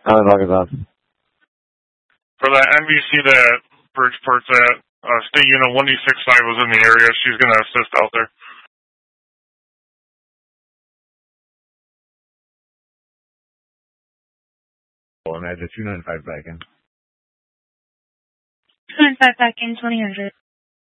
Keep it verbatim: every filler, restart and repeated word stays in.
Uh, roger that. For that N B C that Bridgeport's at, uh, State Unit one D six five was in the area. She's going to assist out there. And add the two ninety-five back in. two ninety-five back in, twenty hundred.